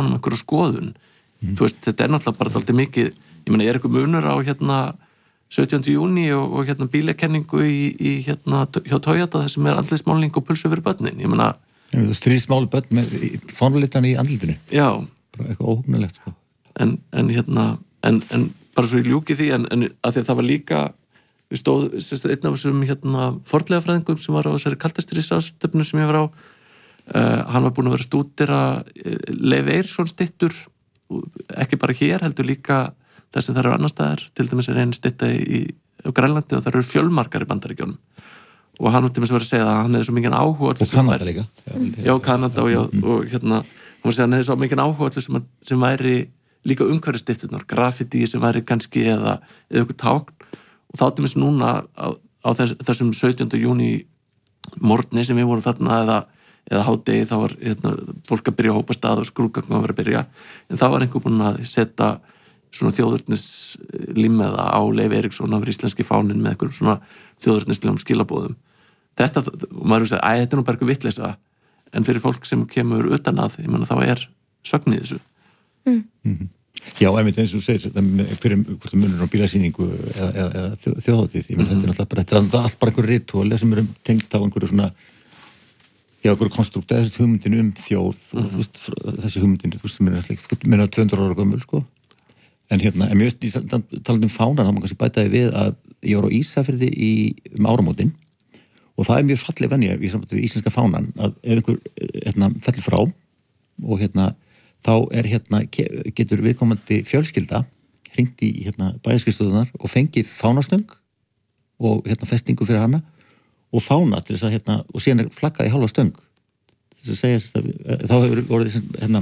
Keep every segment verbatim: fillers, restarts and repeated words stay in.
saman um einhverju skoðun mm. þú veist, þetta er náttúrulega bara alltaf mikið ég meina, er eitthvað munur á hérna sautjánda júní og, og hérna bílakenningu í, í hérna hjá Toyota það sem er andlitsmálning og pulsu fyrir börnin ég meina stríðsmáli börn með fánalitan í andlitinu já bara eitthvað óhugnulegt sko. en, en hérna en, en bara svo ég ljúki því en, en að því að það var líka við stóð, sérst, einn af þessum hérna fornleifafræðingum sem var á þessari kaldastríðsráðstefnu sem ég var á uh, hann var búinn að vera stúdera Leif Eiríksson styttur ekki bara hér, heldur líka þess að það eru annar staðar, til dæmis er einn stytta í, á Grænlandi og það eru fjölmarkar í Bandaríkjunum og hann var til dæmis verið að segja að hann hefði svo mikið áhuga og Kanada líka já, Kanada og, já, og hérna hann var að segja að hann hefði svo mikið áhuga sem, sem væri líka umhverfisstytturnar graffiti sem væri kannski eða eða eitthvað tákn og þá til dæmis núna á, á þess, þessum sautjánda júní morgni sem við vorum þarna eða, eða hádegi þá var hérna, fólk að byrja að hópa stað og skrúðgögn að vera að byrja en þá var einhver búinn að setja svona þjóðurnislimmeða á Leif Eiríksson af íslenski fáninn með einhverjum svona þjóðurnislegum skilabóðum þetta, og maður er að segja, æ, þetta er nú bara eitthvað vitleysa en fyrir fólk sem kemur utan að ég menna þá er sögn í þessu mm. Mm-hmm. Já, einmitt eins og þú segir fyrir hvort það munur á bílasýningu eða, eða, eða þjóðhátíð, ég menn mm-hmm. þetta er náttúrulega bara þetta er allt bara einhver ritúali sem eru tengt á einhverju svona já, einhverju konstrukt eða þessi hugmyndin um þjóð mm-hmm. og þú veist, þessi hugmyndin þú veist, sem er alltaf, minna tvö hundruð ára gömul, sko en hérna, en mér veist, ég talandi um fánan þá maður kannski bætaði við að ég var á Ísafirði í um áramótin og það er mjög falleg venja í sambandi við íslenska fánan að ef einhver hérna, fellur frá og hérna, þá er hérna getur viðkomandi fjölskylda hringt í hérna, bæjarskrifstofunar og fengið fánastöng og hérna, festingu fyrir hana og fána til þess að hérna, og síðan er flaggað í hálfa stöng þess að segja að þá hefur vorið hérna,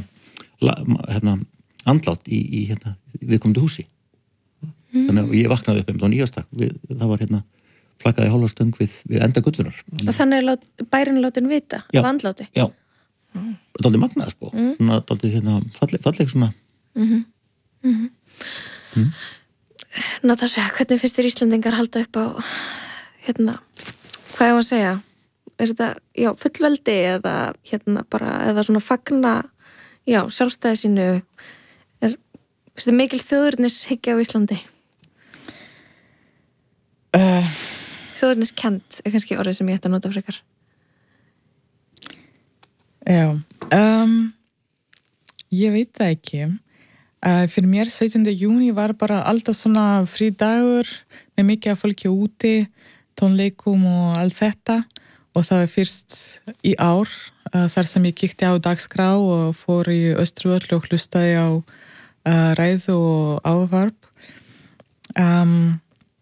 hérna andlátt í, í hérna, viðkomandi húsi mm. þannig að ég vaknaði upp um á nýjastak það var hérna flakkaði hálfastöng við, við enda gullunar og þannig er lát, bærin látin vita já, af andláti já, mm. það er aldrei magnað sko mm. svona aldrei hérna falleg, falleg svona mm-hmm. Mm-hmm. Mm. Natasja, hvernig finnst þér Íslendingar halda upp á hérna, hvað ég var að segja er þetta, já, fullveldi eða hérna bara, eða svona fagna já, sjálfstæði sínu er, finnst þið mikil þjóðurnishyggja á Íslandi? Uh, Þjóðurniskent er kannski orðið sem ég ætti að nota frekar. Já, um, ég veit það ekki. Uh, fyrir mér sautjánda júní var bara alltaf svona frí dagur með mikið af fólki úti, tónleikum og allt þetta og það er fyrst í ár uh, þar sem ég kíkti á dagskrá og fór í Austurvöll og hlustaði á uh, ræðu og ávarp. Um,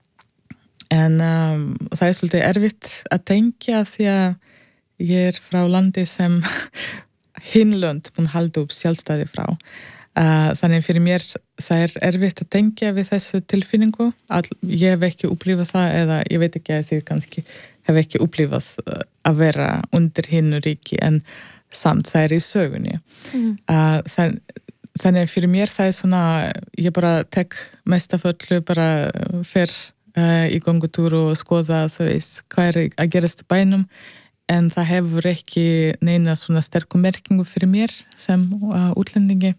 En um, það er svolítið erfitt að tengja því að ég er frá landi sem hinlönd mun halda upp sjálfstæði frá. Uh, þannig fyrir mér það er erfitt að tengja við þessu tilfinningu. All, ég hef ekki upplifað það eða ég veit ekki að þið kannski hef ekki upplifað að vera undir hinnu ríki en samt það er í sögunni. Mm. Uh, þann, þannig fyrir mér það er svona, ég bara tek mest af öllu bara fyrr Uh, í gangutúr og skoða þú veist hvað er að gerast í bænum en það hefur ekki neina svona sterkum merkingu fyrir mér sem uh, útlendingi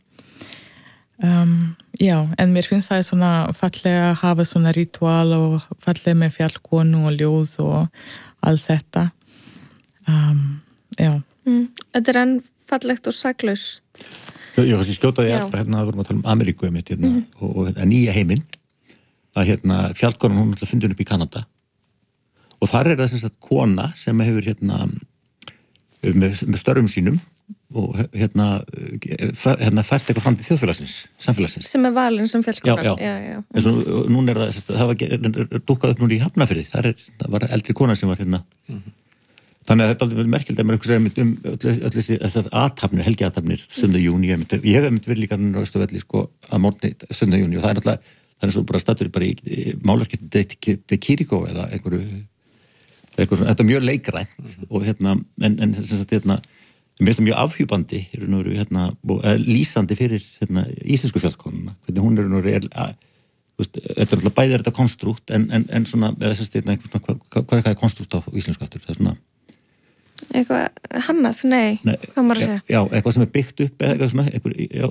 um, já, en mér finnst það svona fallega að hafa svona ritual og fallega með fjallkonu og ljóð og allt þetta um, já mm, Þetta er enn fallegt og saklaust Já, kannski skjótaði ég eftir hérna að vorum að tala um Ameríku einmitt hérna mm. og, og, og nýja heiminn að hérna fjallkonan hún ætla að funda upp í Kanada og þar er það sem sagt kona sem hefur hérna með, með störfum sínum og hérna, hérna fært eitthvað fram til þjóðfélagsins, samfélagsins sem er valin sem fjallkona já, já. Já, já. En svo núna er það, það var, er dukkað upp núna í Hafnarfirði, þar er, það var eldri kona sem var hérna mm-hmm. þannig að þetta er aldrei merkild að maður einhvers veginn um öll, öll þessar athafnir, helgiathafnir sömda júní, ég hef einmitt verið líka á Austurvelli sko að morgni sömda júní og það er alltaf það er svo bara stattur bara í, í málarkettin de Kirikó eða einhverju, einhverju þetta er mjög leikrænt mm-hmm. og hérna en, en þess að hérna mér finnst það mjög afhjúpandi hérna, hérna, lýsandi fyrir hérna, íslensku fjallkonuna hvernig hún er nú er, að, veist, þetta er alltaf bæðir þetta konstrukt en, en, en svona, eða þess að hérna, hvað, hvað er það konstrukt á íslensku aftur það er svona eitthvað hannað, nei, nei hvað maður að segja já, eitthvað sem er byggt upp eða eitthvað svona eitthvað, já,